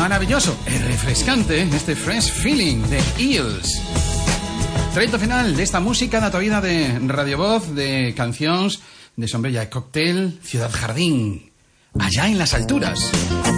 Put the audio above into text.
maravilloso, refrescante, este Fresh Feeling de Eels. Treito final de esta música da tua vida de Radio Voz, de cancións de Sombrella e Cóctel, Ciudad Jardín, allá en las alturas.